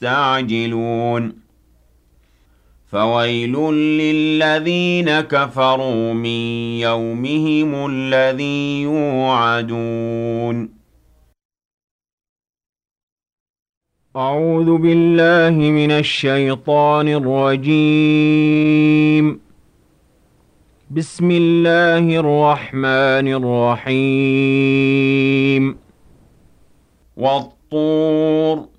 يستعجلون فويل للذين كفروا من يومهم الذي يوعدون أعوذ بالله من الشيطان الرجيم بسم الله الرحمن الرحيم والطور